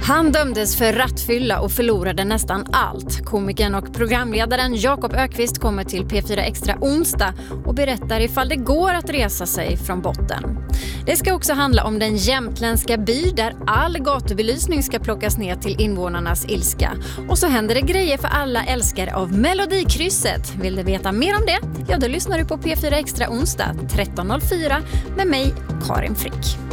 Han dömdes för rattfylla och förlorade nästan allt. Komikern och programledaren Jakob Ökvist kommer till P4 Extra onsdag och berättar ifall det går att resa sig från botten. Det ska också handla om den jämtländska by där all gatubelysning ska plockas ner till invånarnas ilska. Och så händer det grejer för alla älskare av Melodikrysset. Vill du veta mer om det? Ja, då lyssnar du på P4 Extra onsdag 13.04 med mig, Karin Frick.